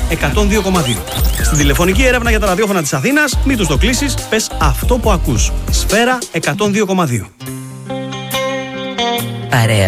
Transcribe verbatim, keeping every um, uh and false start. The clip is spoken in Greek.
εκατόν δύο κόμμα δύο. Στην τηλεφωνική έρευνα για τα ραδιόφωνα της Αθήνας, μην τους το κλείσεις, πες αυτό που ακούς. Σφαίρα εκατόν δύο κόμμα δύο. Παρέα